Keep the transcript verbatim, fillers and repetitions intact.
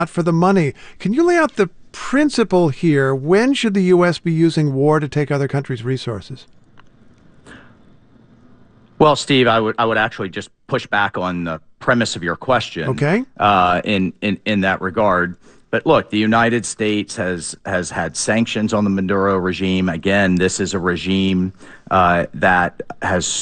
for the money. Can you lay out the principle here? When should the U S be using war to take other countries' resources? Well, Steve, I would I would actually just push back on the premise of your question. Okay. Uh, in in in that regard. But look, the United States has has had sanctions on the Maduro regime. Again, this is a regime uh, that has